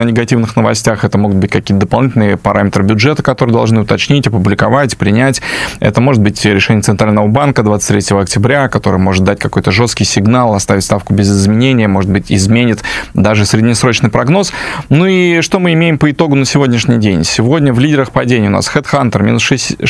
негативных новостях. Это могут быть какие-то дополнительные параметры бюджета, которые должны уточнить, опубликовать, принять. Это может быть решение Центрального банка 23 октября, который может дать какой-то жесткий сигнал, оставить ставку без изменения, может быть, изменит даже среднесрочный прогноз. Ну и что мы имеем по итогу на сегодняшний день? Сегодня в лидерах падения у нас HeadHunter минус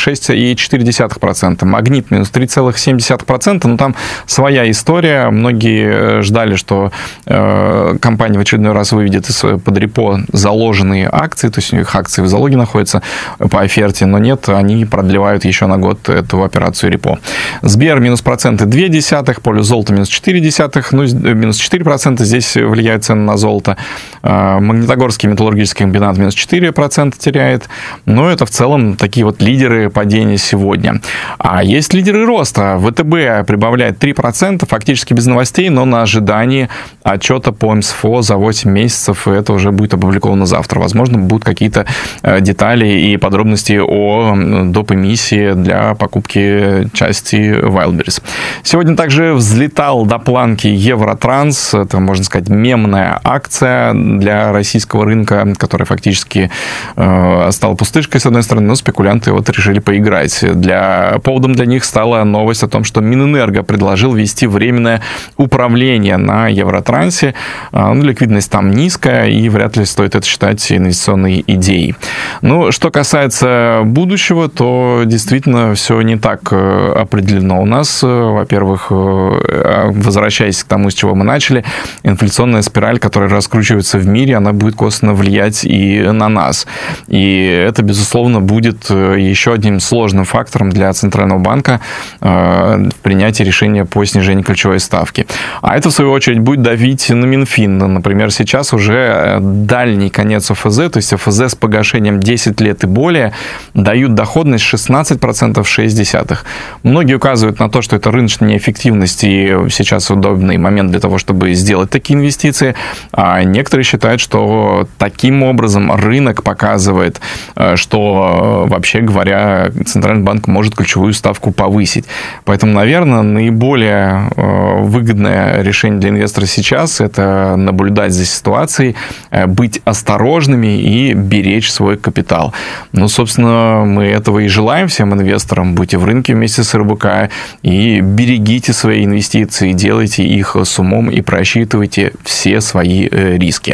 6,4%, Магнит минус 3,7%. Ну, там своя история. Многие ждали, что компания в очередной раз выведет под репо заложенные акции, то есть у них акции в залоге находятся по оферте, но нет, они продлевают еще на год эту операцию репо. Сбер минус 0,2%, поле золота минус 0,4%, ну, минус 4% здесь влияет цена на золото. Магнитогорский металлургический комбинат минус 4% теряет. Но это в целом такие вот лидеры падения сегодня. А есть лидеры роста. ВТБ прибавляет 3%, фактически без новостей, но на ожидании отчета по МСФО за 8 месяцев, и это уже будет опубликовано завтра. Возможно, будут какие-то детали и подробности о доп. Эмиссии для покупки части Wildberries. Сегодня также взлетал до планки Евротранс. Это, можно сказать, мемная акция для российского рынка, которая фактически стала пустышкой, с одной стороны, но спекулянты вот решили поиграть. Поводом для них стала новость о том, что Минэнерго предложил ввести временное управление на Евротрансе. Ну, ликвидность там низкая, и вряд ли стоит это считать инвестиционной идеей. Ну, что касается будущего, то действительно все не так определено у нас. Во-первых, возвращаясь к тому, с чего мы начали, инфляционная спираль, которая раскручивается в мире, она будет косвенно влиять и на нас. И это, безусловно, будет еще одним сложным фактором для Центрального банка в принятии решения по снижению ключевой ставки. А это, в свою очередь, будет давить на Минфин. Например, сейчас уже дальний конец ОФЗ, то есть ОФЗ с погашением 10 лет и более, дают доходность 16% 0,6%. Многие указывают на то, что это рыночная неэффективность, и сейчас удобный момент для того, чтобы сделать такие инвестиции. А некоторые считают, что таким образом рынок показывает, что, вообще говоря, Центральный банк может ключевую ставку повысить. Поэтому, наверное, наиболее выгодное решение для инвестора сейчас – это наблюдать за ситуацией, быть осторожными и беречь свой капитал. Ну, собственно, мы этого и желаем всем инвесторам. Будьте в рынке вместе с РБК и берегите свои инвестиции, делайте их с умом и просчитывайте все свои риски.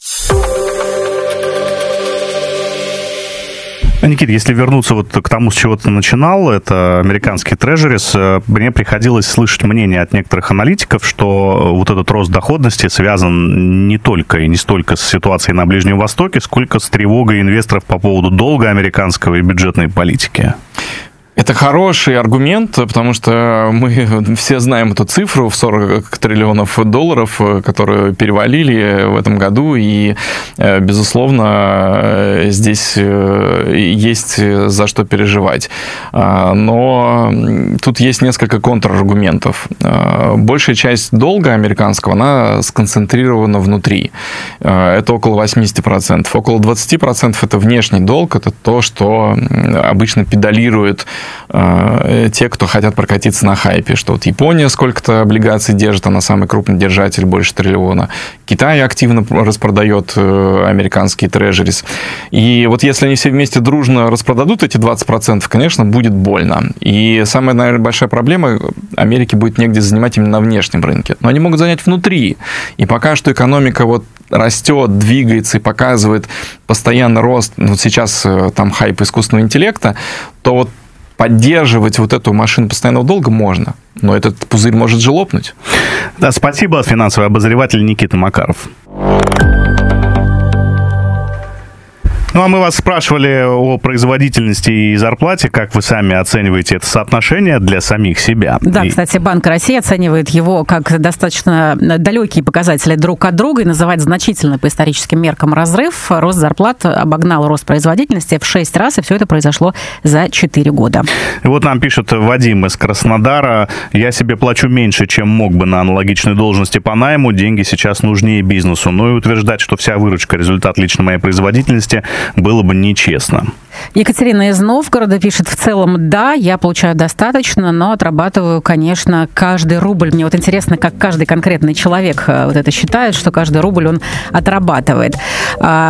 Никит, если вернуться вот к тому, с чего ты начинал, это американский трежерис, мне приходилось слышать мнение от некоторых аналитиков, что вот этот рост доходности связан не только и не столько с ситуацией на Ближнем Востоке, сколько с тревогой инвесторов по поводу долга американского и бюджетной политики. Это хороший аргумент, потому что мы все знаем эту цифру в 40 триллионов долларов, которую перевалили в этом году, и, безусловно, здесь есть за что переживать. Но тут есть несколько контраргументов. Большая часть долга американского, она сконцентрирована внутри. Это около 80%. Около 20% это внешний долг, это то, что обычно педалирует те, кто хотят прокатиться на хайпе, что вот Япония сколько-то облигаций держит, она самый крупный держатель, больше триллиона. Китай активно распродает американские трежерис. И вот если они все вместе дружно распродадут эти 20%, конечно, будет больно. И самая, наверное, большая проблема Америке будет негде занимать именно на внешнем рынке. Но они могут занять внутри. И пока что экономика вот растет, двигается и показывает постоянный рост, вот сейчас там хайп искусственного интеллекта, то вот поддерживать вот эту машину постоянного долга можно, но этот пузырь может же лопнуть. Да, спасибо, финансовый обозреватель Никита Макаров. Ну, а мы вас спрашивали о производительности и зарплате. Как вы сами оцениваете это соотношение для самих себя? Да, кстати, Банк России оценивает его как достаточно далекие показатели друг от друга и называет значительный по историческим меркам разрыв. Рост зарплат обогнал рост производительности в 6 раз, и все это произошло за 4 года. И вот нам пишет Вадим из Краснодара. Я себе плачу меньше, чем мог бы на аналогичной должности по найму. Деньги сейчас нужнее бизнесу. Но и утверждать, что вся выручка – результат лично моей производительности, было бы нечестно. Екатерина из Новгорода пишет: в целом, да, я получаю достаточно, но отрабатываю, конечно, каждый рубль. Мне вот интересно, как каждый конкретный человек вот это считает, что каждый рубль он отрабатывает.